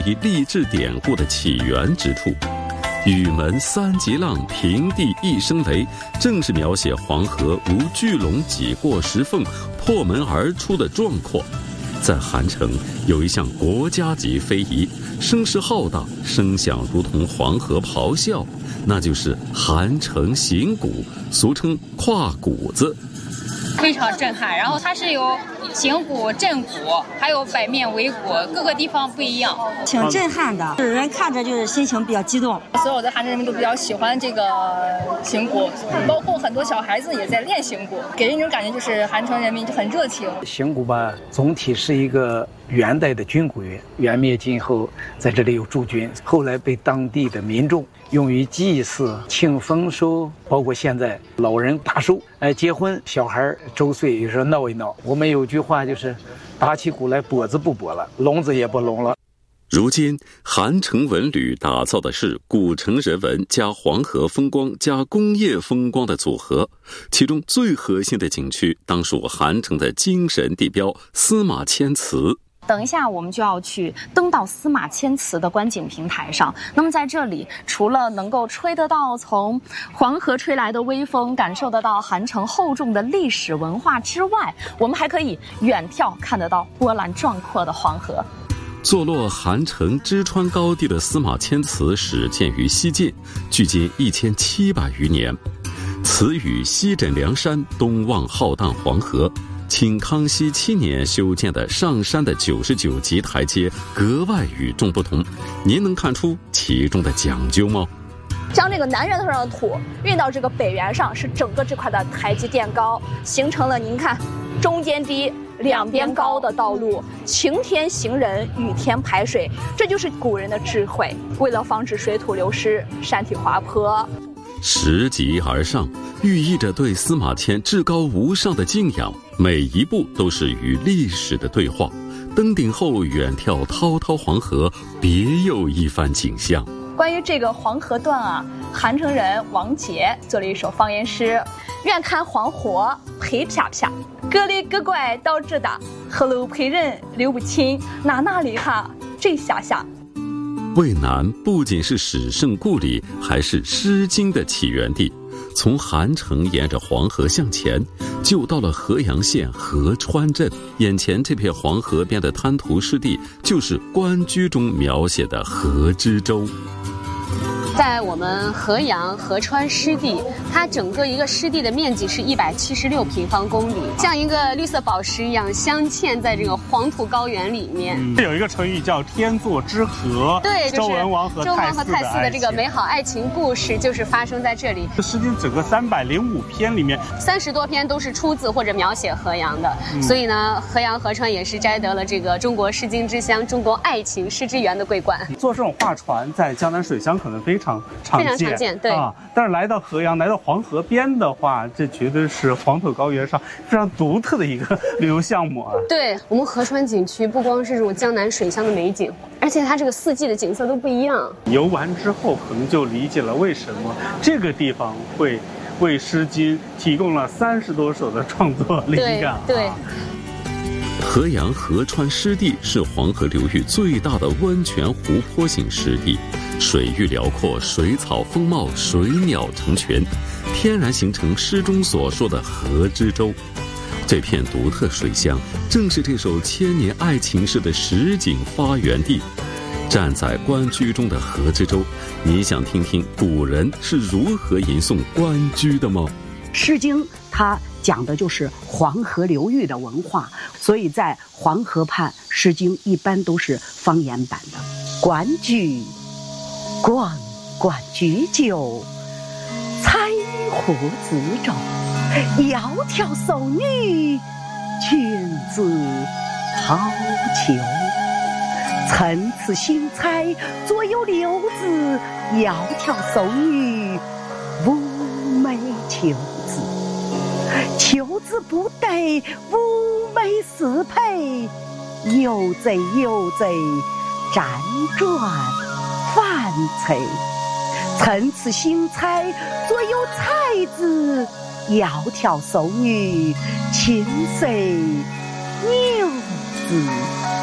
一励志典故的起源之处。雨门三级浪，平地一声雷，正是描写黄河如巨龙挤过石缝，破门而出的壮阔。在韩城有一项国家级非遗，声势浩大，声响如同黄河咆哮，那就是韩城行鼓，俗称跨鼓子。 非常震撼，然后它是有行鼓、震鼓，还有百面围鼓，各个地方不一样， 挺震撼的，人看着就是心情比较激动。 所有的韩国人民都比较喜欢这个行鼓，包括很多小孩子也在练行鼓，给人一种感觉就是韩城人民就很热情。 行鼓吧，总体是一个元代的军鼓乐，元灭金后在这里有驻军，后来被当地的民众用于祭祀、庆丰收，包括现在老人大寿，结婚小孩周岁有时候闹一闹。我们有句话就是打起鼓来跛子不跛了，聋子也不聋了。 如今韩城文旅打造的是古城人文加黄河风光加工业风光的组合，其中最核心的景区当属韩城的精神地标司马迁祠。 等一下我们就要去登到司马迁祠的观景平台上，那么在这里除了能够吹得到从黄河吹来的微风，感受得到韩城厚重的历史文化之外，我们还可以远眺看得到波澜壮阔的黄河。 坐落韩城知川高地的司马迁祠始建于西晋，距今1700余年。祠宇西枕梁山，东望浩荡黄河。清康熙7年修建的上山的99级台阶格外与众不同，您能看出其中的讲究吗？ 将这个南源头上的土运到这个北源上，使整个这块的台阶垫高，形成了您看中间低两边高的道路，晴天行人，雨天排水，这就是古人的智慧。为了防止水土流失、山体滑坡， 拾级而上，寓意着对司马迁至高无上的敬仰，每一步都是与历史的对话。登顶后远眺滔滔黄河，别有一番景象。 关于这个黄河段啊，韩城人王杰做了一首方言诗：远看黄河拍啪啪，各里各怪倒直大，河路陪人流不清，哪里哈这下下。 渭南不仅是史圣故里，还是《诗经》的起源地。从韩城沿着黄河向前，就到了河阳县河川镇。眼前这片黄河边的滩涂湿地，就是关雎中描写的河之洲。 在我们河阳河川湿地，它整个一个湿地的面积是176平方公里，像一个绿色宝石一样镶嵌在这个黄土高原里面。 有一个成语叫天作之合， 对， 周文王和太姒的这个美好爱情故事就是发生在这里。 诗经整个305篇里面 ，30多篇都是出自或者描写河阳的，所以呢，河阳河川也是摘得了这个中国诗经之乡、中国爱情诗之源的桂冠。 做这种划船在江南水乡可能非常常见， 对啊。 但是来到河阳，来到黄河边的话，这绝对是黄土高原上非常独特的一个旅游项目啊。 对，我们河川景区不光是这种江南水乡的美景，而且它这个四季的景色都不一样。 游完之后，可能就理解了为什么这个地方会为《诗经》提供了30多首的创作灵感。 对。 河阳河川湿地是黄河流域最大的温泉湖泊型湿地，水域辽阔，水草丰茂，水鸟成群，天然形成诗中所说的河之洲。这片独特水乡正是这首千年爱情诗的实景发源地。站在关雎中的河之洲，你想听听古人是如何吟诵关雎的吗？ 诗经它讲的就是黄河流域的文化，所以在黄河畔，诗经一般都是方言版的。关雎，关雎鸠，采荷自舟，窈窕淑女，君子好逑。参差荇菜，左右流子，窈窕淑女，寤寐求子。求子不得，寤寐思佩，游贼辗转反侧。参差荇菜，左右才子，窈窕淑女，琴瑟牛子。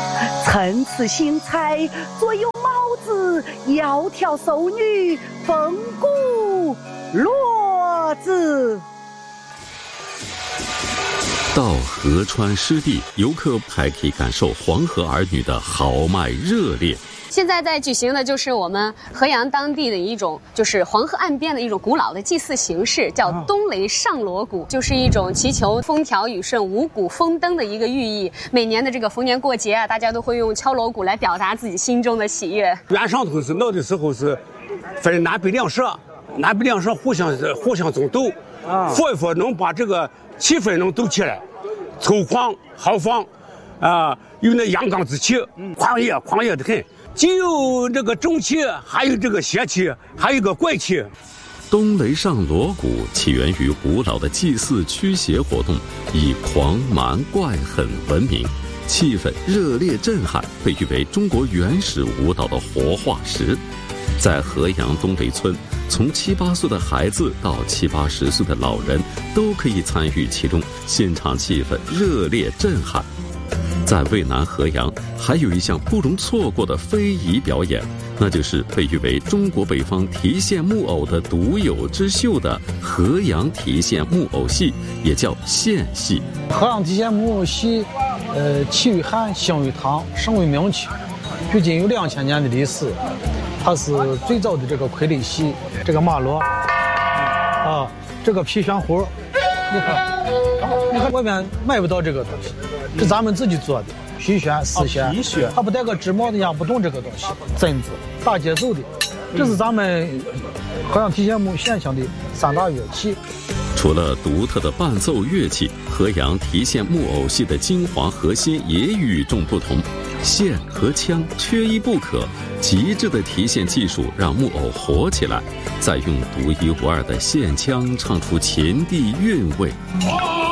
参差荇菜，左右帽子，窈窕淑女，风骨骡子。 到河川湿地，游客还可以感受黄河儿女的豪迈热烈。 现在在举行的就是我们河阳当地的一种，就是黄河岸边的一种古老的祭祀形式，叫冬雷上锣鼓，就是一种祈求风调雨顺、五谷丰登的一个寓意。每年的这个逢年过节啊，大家都会用敲锣鼓来表达自己心中的喜悦。 原上头是闹的时候是分南北两社，南北两社互相争斗，佛一佛能把这个气氛能斗起来，粗犷豪放，有那阳刚之气，狂野的很。既有这个正气，还有这个邪气，还有个怪气。 冬雷上锣鼓起源于古老的祭祀驱邪活动，以狂蛮怪狠闻名，气氛热烈震撼，被誉为中国原始舞蹈的活化石。在河阳东雷村，从7、8岁的孩子到70、80岁的老人都可以参与其中，现场气氛热烈震撼。在渭南河阳还有一项不容错过的非遗表演，那就是被誉为中国北方提线木偶的独有之秀的河阳提线木偶戏，也叫线戏。 河阳提线木偶戏，起于汉，兴于唐，盛为名曲，距今有2000年的历史。它是最早的这个傀儡戏，这个马骡，这个皮悬壶，你看外面买不到这个东西，是咱们自己做的皮悬丝悬，它不带个织帽的压不动这个东西，针子打节奏的，这是咱们河阳提线木现象的3大乐器。 除了独特的伴奏乐器，河阳提线木偶戏的精华核心也与众不同，线和腔缺一不可，极致的提线技术让木偶活起来，再用独一无二的线腔唱出前地韵味。